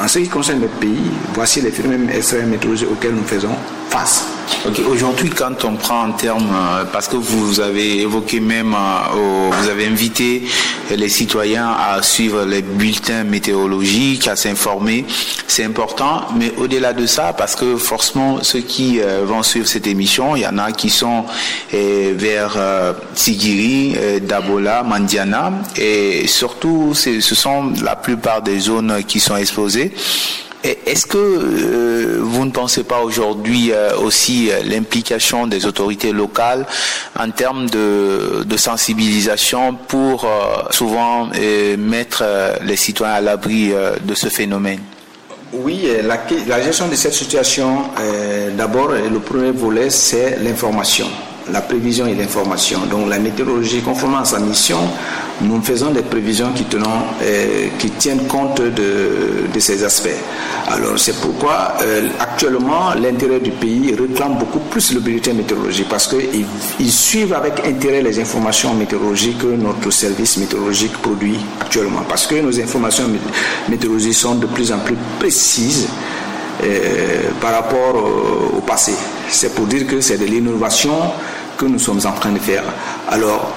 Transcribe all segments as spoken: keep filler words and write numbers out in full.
en ce qui concerne notre pays, voici les phénomènes extrêmes météorologiques auxquels nous faisons face. Okay. Aujourd'hui, quand on prend en termes, parce que vous avez évoqué même, euh, vous avez invité les citoyens à suivre les bulletins météorologiques, à s'informer, c'est important, mais au-delà de ça, parce que forcément, ceux qui euh, vont suivre cette émission, il y en a qui sont euh, vers euh, Sigiri, euh, Dabola, Mandiana, et surtout, c'est, ce sont la plupart des zones qui sont exposées. Est-ce que euh, vous ne pensez pas aujourd'hui euh, aussi euh, l'implication des autorités locales en termes de, de sensibilisation pour euh, souvent euh, mettre euh, les citoyens à l'abri euh, de ce phénomène? Oui, la, la gestion de cette situation, euh, d'abord, le premier volet, c'est l'information. La prévision et l'information. Donc la météorologie, conformément à sa mission, nous faisons des prévisions qui, tenons, euh, qui tiennent compte de, de ces aspects. Alors c'est pourquoi euh, actuellement l'intérêt du pays réclame beaucoup plus le bulletin météorologique parce qu'ils ils suivent avec intérêt les informations météorologiques que notre service météorologique produit actuellement. Parce que nos informations météorologiques sont de plus en plus précises Euh, par rapport au, au passé. C'est pour dire que c'est de l'innovation que nous sommes en train de faire. Alors,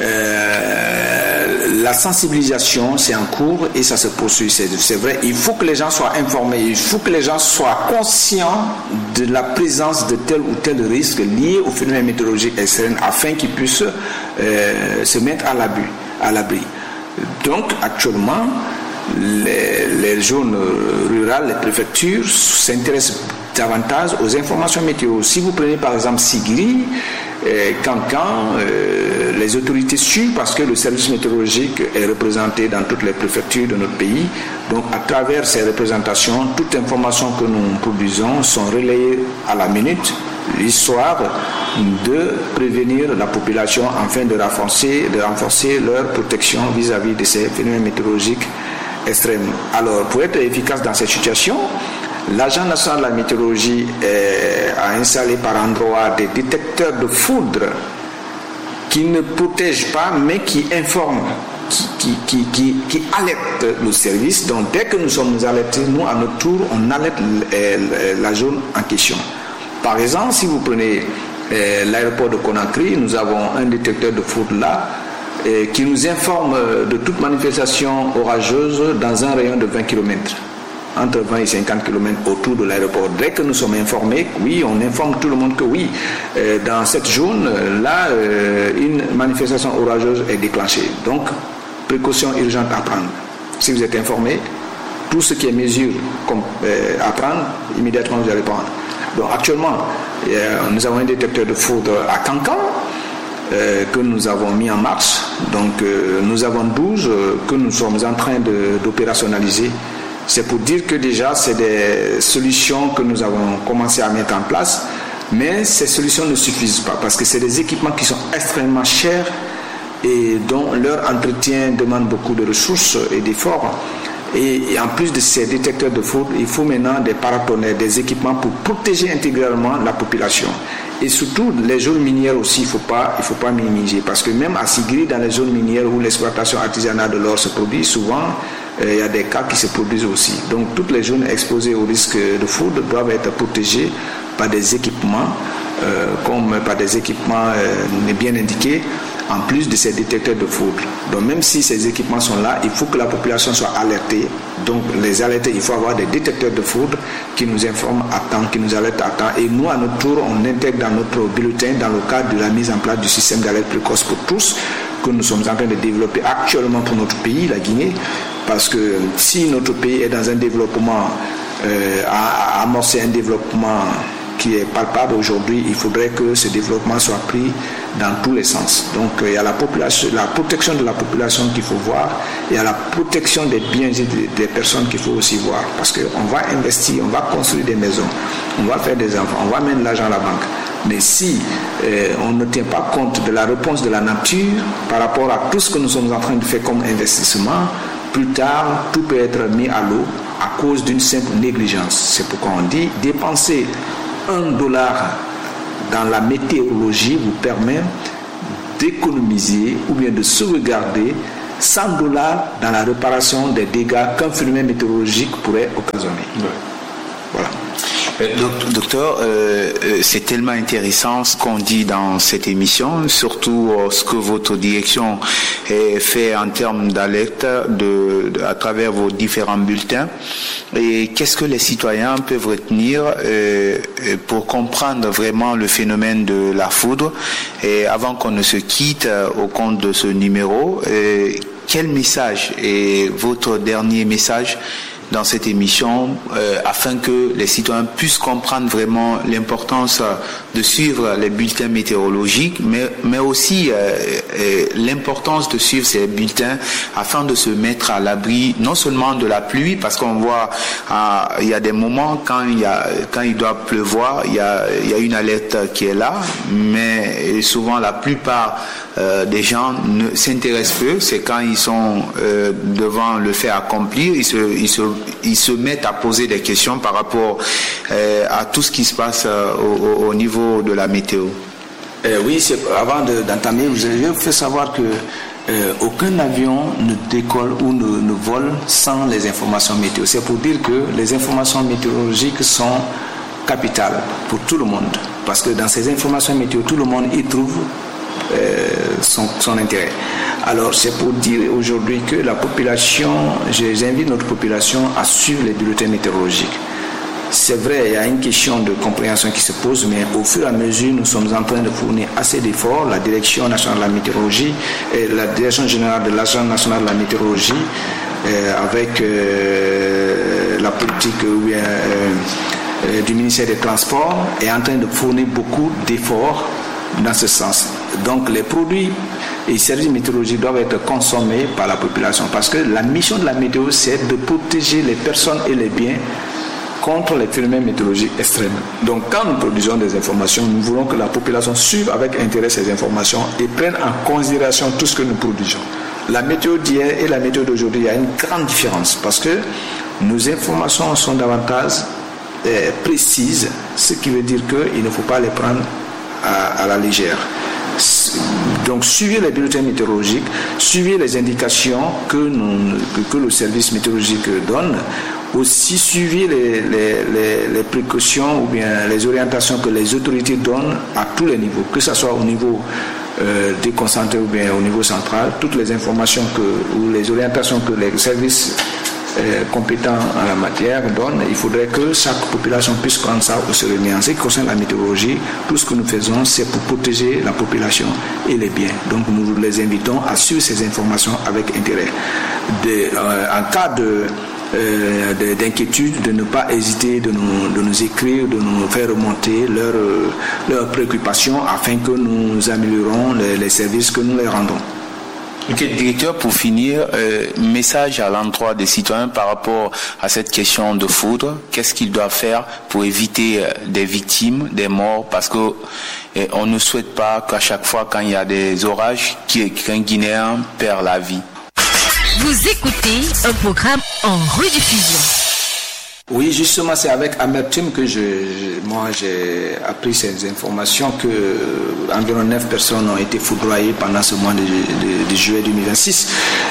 euh, la sensibilisation, c'est en cours et ça se poursuit. C'est, c'est vrai, il faut que les gens soient informés, il faut que les gens soient conscients de la présence de tel ou tel risque lié au phénomène météorologique extrême afin qu'ils puissent euh, se mettre à l'abri, à l'abri. Donc, actuellement, Les, les zones rurales, les préfectures s'intéressent davantage aux informations météo. Si vous prenez par exemple Sigiri, eh, Kankan, eh, les autorités suivent parce que le service météorologique est représenté dans toutes les préfectures de notre pays. Donc à travers ces représentations, toute information que nous produisons sont relayées à la minute, l'histoire de prévenir la population afin de renforcer, de renforcer leur protection vis-à-vis de ces phénomènes météorologiques extrême. Alors, pour être efficace dans cette situation, l'Agence nationale de la météorologie est, a installé par endroits des détecteurs de foudre qui ne protègent pas, mais qui informent, qui, qui, qui, qui, qui alertent le service. Donc, dès que nous sommes alertés, nous, à notre tour, on alerte la zone en question. Par exemple, si vous prenez euh, l'aéroport de Conakry, nous avons un détecteur de foudre là, qui nous informe de toute manifestation orageuse dans un rayon de vingt kilomètres, entre vingt et cinquante kilomètres autour de l'aéroport. Dès que nous sommes informés, oui, on informe tout le monde que oui, euh, dans cette zone, là, euh, une manifestation orageuse est déclenchée. Donc, précaution urgente à prendre. Si vous êtes informé, tout ce qui est mesure comme, euh, à prendre, immédiatement vous allez prendre. Donc, actuellement, euh, nous avons un détecteur de foudre à Kankan, Euh, que nous avons mis en marche. Donc euh, nous avons douze euh, que nous sommes en train de, d'opérationnaliser. C'est pour dire que déjà c'est des solutions que nous avons commencé à mettre en place, mais ces solutions ne suffisent pas parce que c'est des équipements qui sont extrêmement chers et dont leur entretien demande beaucoup de ressources et d'efforts. Et, et en plus de ces détecteurs de foudre, il faut maintenant des paratonnerres, des équipements pour protéger intégralement la population. Et surtout, les zones minières aussi, il ne faut pas, il faut pas minimiser. Parce que même à Sigiri, dans les zones minières où l'exploitation artisanale de l'or se produit, souvent, euh, il y a des cas qui se produisent aussi. Donc, toutes les zones exposées au risque de foudre doivent être protégées par des équipements, euh, comme par des équipements euh, bien indiqués, en plus de ces détecteurs de foudre. Donc même si ces équipements sont là, il faut que la population soit alertée. Donc les alerter, il faut avoir des détecteurs de foudre qui nous informent à temps, qui nous alertent à temps. Et nous, à notre tour, on intègre dans notre bulletin, dans le cadre de la mise en place du système d'alerte précoce pour tous, que nous sommes en train de développer actuellement pour notre pays, la Guinée. Parce que si notre pays est dans un développement, euh, à, à amorcer un développement qui est palpable aujourd'hui, il faudrait que ce développement soit pris dans tous les sens. Donc il y a la, population, la protection de la population qu'il faut voir, il y a la protection des biens et des personnes qu'il faut aussi voir, parce qu'on va investir, on va construire des maisons, on va faire des enfants, on va mettre l'argent à la banque. Mais si euh, on ne tient pas compte de la réponse de la nature par rapport à tout ce que nous sommes en train de faire comme investissement, plus tard, tout peut être mis à l'eau à cause d'une simple négligence. C'est pourquoi on dit dépenser un dollar dans la météorologie vous permet d'économiser ou bien de sauvegarder cent dollars dans la réparation des dégâts qu'un phénomène météorologique pourrait occasionner. Ouais. Voilà. Docteur, euh, c'est tellement intéressant ce qu'on dit dans cette émission, surtout ce que votre direction fait en termes d'alerte de, de, à travers vos différents bulletins. Et qu'est-ce que les citoyens peuvent retenir euh, pour comprendre vraiment le phénomène de la foudre? Et avant qu'on ne se quitte au compte de ce numéro, euh, quel message est votre dernier message dans cette émission euh, afin que les citoyens puissent comprendre vraiment l'importance euh, de suivre les bulletins météorologiques, mais, mais aussi euh, euh, l'importance de suivre ces bulletins afin de se mettre à l'abri non seulement de la pluie, parce qu'on voit euh, il y a des moments quand il, y a, quand il doit pleuvoir, il y a, il y a une alerte qui est là, mais souvent la plupart euh, des gens ne s'intéressent peu, c'est quand ils sont euh, devant le fait accompli, ils se, ils se ils se mettent à poser des questions par rapport euh, à tout ce qui se passe euh, au, au niveau de la météo. Euh, oui, c'est, avant de, d'entamer, je vous fais savoir que euh, aucun avion ne décolle ou ne, ne vole sans les informations météo. C'est pour dire que les informations météorologiques sont capitales pour tout le monde. Parce que dans ces informations météo, tout le monde y trouve euh, son, son intérêt. Alors, c'est pour dire aujourd'hui que la population, j'invite notre population à suivre les bulletins météorologiques. C'est vrai, il y a une question de compréhension qui se pose, mais au fur et à mesure, nous sommes en train de fournir assez d'efforts. La Direction nationale de la météorologie et la Direction générale de l'Agence nationale de la météorologie, euh, avec euh, la politique euh, euh, du ministère des Transports, est en train de fournir beaucoup d'efforts dans ce sens. Donc, les produits et services météorologiques doivent être consommés par la population parce que la mission de la météo, c'est de protéger les personnes et les biens contre les phénomènes météorologiques extrêmes. Donc, quand nous produisons des informations, nous voulons que la population suive avec intérêt ces informations et prenne en considération tout ce que nous produisons. La météo d'hier et la météo d'aujourd'hui, il y a une grande différence parce que nos informations sont davantage euh, précises, ce qui veut dire qu'il ne faut pas les prendre à, à la légère. Donc, suivez les bulletins météorologiques, suivez les indications que, nous, que, que le service météorologique donne. Aussi, suivez les, les, les, les précautions ou bien les orientations que les autorités donnent à tous les niveaux, que ce soit au niveau euh, déconcentré ou bien au niveau central. Toutes les informations que, ou les orientations que les services Euh, compétents en la matière donne, il faudrait que chaque population puisse prendre ça au sérieux. Mais en ce qui concerne la météorologie, tout ce que nous faisons, c'est pour protéger la population et les biens. Donc nous les invitons à suivre ces informations avec intérêt. De, euh, en cas de, euh, de, d'inquiétude, de ne pas hésiter de nous, de nous écrire, de nous faire remonter leurs leurs préoccupations afin que nous améliorons les, les services que nous les rendons. Ok, directeur, pour finir, euh, message à l'endroit des citoyens par rapport à cette question de foudre. Qu'est-ce qu'ils doivent faire pour éviter euh, des victimes, des morts, parce que euh, on ne souhaite pas qu'à chaque fois quand il y a des orages, qu'un Guinéen perd la vie. Vous écoutez un programme en rediffusion. Oui, justement, c'est avec amertume que je, je, moi, j'ai appris ces informations que euh, environ neuf personnes ont été foudroyées pendant ce mois de, de, de juillet deux mille vingt-six.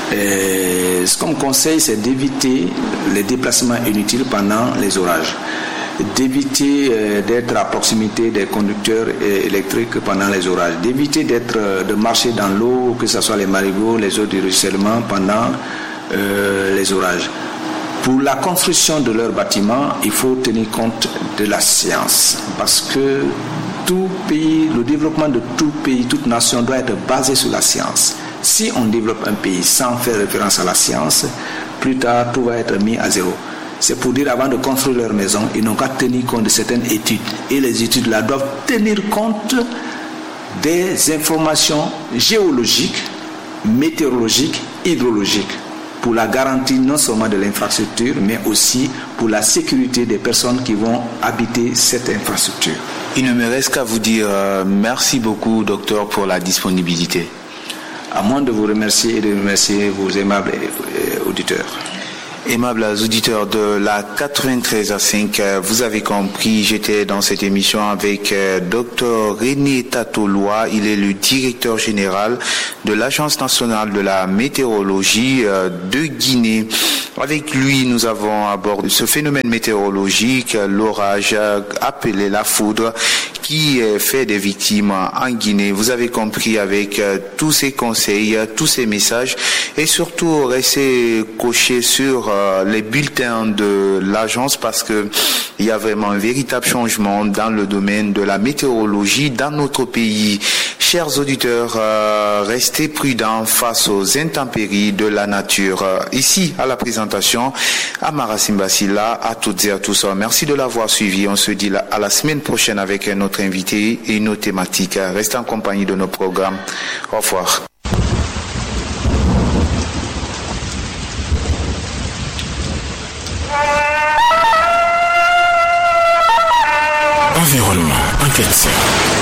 Et ce qu'on me conseille, c'est d'éviter les déplacements inutiles pendant les orages, d'éviter euh, d'être à proximité des conducteurs électriques pendant les orages, d'éviter d'être, euh, de marcher dans l'eau, que ce soit les marigots, les eaux de ruissellement pendant euh, les orages. Pour la construction de leurs bâtiments, il faut tenir compte de la science, parce que tout pays, le développement de tout pays, toute nation doit être basé sur la science. Si on développe un pays sans faire référence à la science, plus tard tout va être mis à zéro. C'est pour dire, avant de construire leur maison, ils n'ont qu'à tenir compte de certaines études. Et les études-là doivent tenir compte des informations géologiques, météorologiques, hydrologiques, pour la garantie non seulement de l'infrastructure, mais aussi pour la sécurité des personnes qui vont habiter cette infrastructure. Il ne me reste qu'à vous dire euh, merci beaucoup, docteur, pour la disponibilité. À moi de vous remercier et de remercier vos aimables auditeurs. Aimables auditeurs de la quatre-vingt-treize à cinq, vous avez compris, j'étais dans cette émission avec Docteur René Tatoloa. Il est le directeur général de l'Agence nationale de la météorologie de Guinée. Avec lui, nous avons abordé ce phénomène météorologique, l'orage appelé la foudre, qui fait des victimes en Guinée. Vous avez compris avec tous ces conseils, tous ces messages, et surtout restez cochés sur les bulletins de l'agence, parce que il y a vraiment un véritable changement dans le domaine de la météorologie dans notre pays. Chers auditeurs, euh, restez prudents face aux intempéries de la nature. Ici, à la présentation, Amara Simbasila, à toutes et à tous. Merci de l'avoir suivi. On se dit à la semaine prochaine avec un autre invité et une autre thématique. Restez en compagnie de nos programmes. Au revoir. Environnement, un